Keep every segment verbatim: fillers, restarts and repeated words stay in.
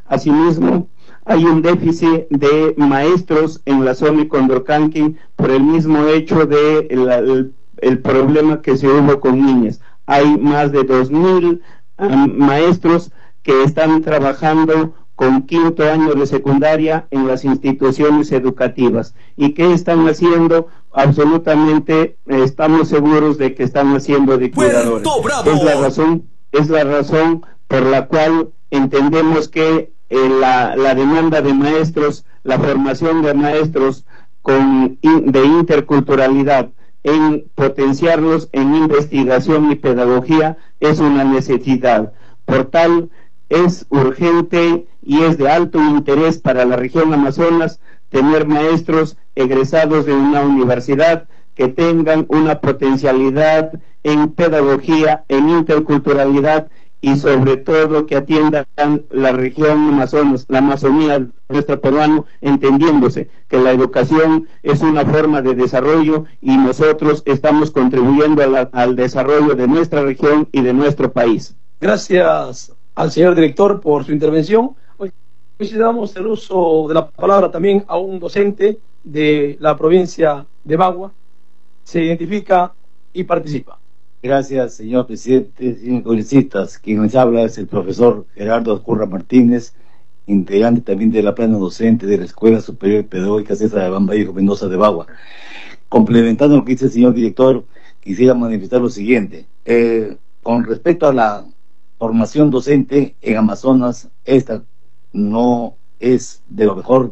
Asimismo, hay un déficit de maestros en la zona de Condorcanqui por el mismo hecho de la, el, el problema que se hubo con niñas. Hay más de dos mil um, maestros que están trabajando con quinto año de secundaria en las instituciones educativas. ¿Y qué están haciendo? Absolutamente eh, estamos seguros de que están haciendo de cuidadores. Es la razón, es la razón por la cual entendemos que eh, la, la demanda de maestros, la formación de maestros con in, de interculturalidad, en potenciarlos en investigación y pedagogía es una necesidad. Por tal, es urgente y es de alto interés para la región Amazonas tener maestros egresados de una universidad que tengan una potencialidad en pedagogía, en interculturalidad y sobre todo que atiendan la región Amazonas, la Amazonía de nuestro peruano, entendiéndose que la educación es una forma de desarrollo y nosotros estamos contribuyendo a la, al desarrollo de nuestra región y de nuestro país. Gracias al señor director por su intervención. Hoy damos el uso de la palabra también a un docente de la provincia de Bagua. Se identifica y participa. Gracias, señor presidente, señores congresistas. Quien nos habla es el profesor Gerardo Curra Martínez, integrante también de la plana docente de la Escuela Superior Pedagógica César de Bambayejo Mendoza de Bagua. Complementando lo que dice el señor director, quisiera manifestar lo siguiente. Eh, con respecto a la formación docente en Amazonas, esta no es de lo mejor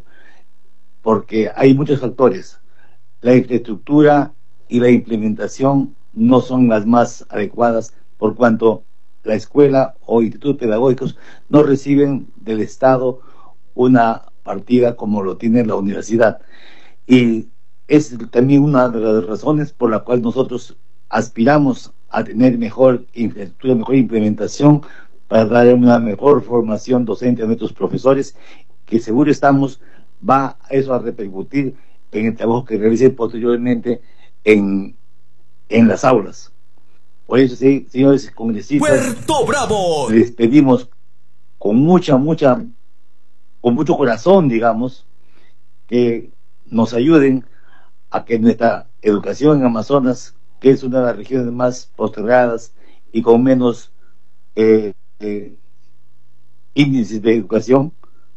porque hay muchos factores. La infraestructura y la implementación no son las más adecuadas, por cuanto la escuela o institutos pedagógicos no reciben del Estado una partida como lo tiene la universidad. Y es también una de las razones por la cual nosotros aspiramos a tener mejor infraestructura, mejor implementación, para dar una mejor formación docente a nuestros profesores, que seguro estamos, va eso a repercutir en el trabajo que realicen posteriormente en, en las aulas. Por eso, sí, señores congresistas, Puerto Bravo, les pedimos con mucha, mucha, con mucho corazón, digamos, que nos ayuden a que nuestra educación en Amazonas, que es una de las regiones más postergadas y con menos eh, eh, índices de educación,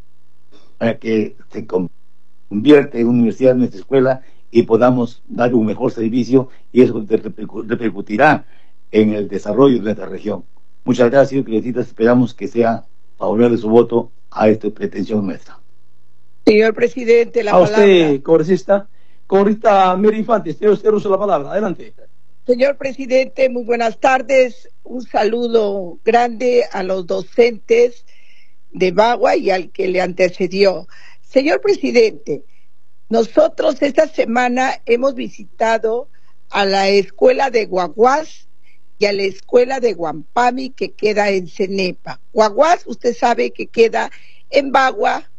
para que se convierta en universidad en nuestra escuela y podamos dar un mejor servicio, y eso repercutirá en el desarrollo de nuestra región. Muchas gracias, señor presidente. Esperamos que sea favorable su voto a esta pretensión nuestra. Señor presidente, la a palabra. A usted, congresista. Congresista Mary Infantes, tiene usted uso de la palabra. Adelante. Señor presidente, muy buenas tardes. Un saludo grande a los docentes de Bagua y al que le antecedió. Señor presidente, nosotros esta semana hemos visitado a la escuela de Guaguas y a la escuela de Guampami, que queda en Cenepa. Guaguas, usted sabe que queda en Bagua,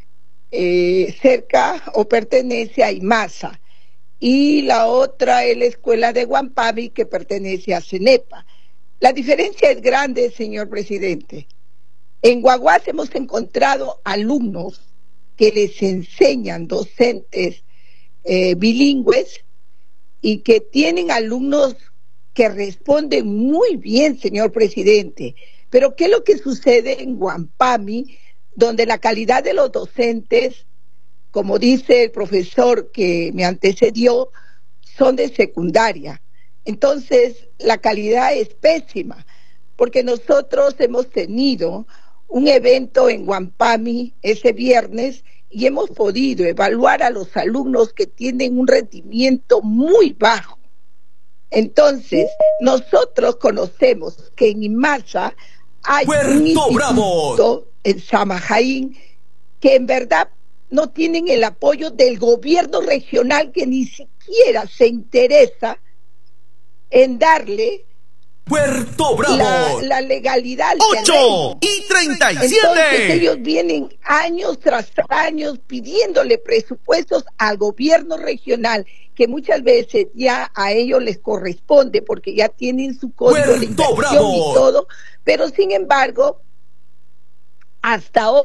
eh, cerca o pertenece a Imasa, y la otra es la escuela de Guampami, que pertenece a Cenepa. La diferencia es grande, señor presidente. En Guaguas hemos encontrado alumnos que les enseñan docentes eh, bilingües y que tienen alumnos que responden muy bien, señor presidente. Pero ¿qué es lo que sucede en Guampami, donde la calidad de los docentes, como dice el profesor que me antecedió, son de secundaria? Entonces, la calidad es pésima, porque nosotros hemos tenido un evento en Guampami ese viernes y hemos podido evaluar a los alumnos que tienen un rendimiento muy bajo. Entonces, nosotros conocemos que en Imasa hay Puerto un instituto, Bravo, en Samajaín, que en verdad no tienen el apoyo del gobierno regional, que ni siquiera se interesa en darle Puerto Bravo, la, la legalidad al ocho y treinta y siete. Entonces ellos vienen años tras años pidiéndole presupuestos al gobierno regional, que muchas veces ya a ellos les corresponde porque ya tienen su código de inversión y todo, pero sin embargo hasta hoy